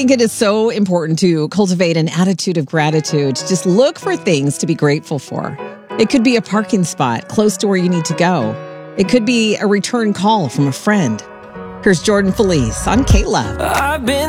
think it is so important to cultivate an attitude of gratitude. Just look for things to be grateful for. It could be a parking spot close to where you need to go. It could be a return call from a friend. Here's Jordan Feliz on K-Love. I've been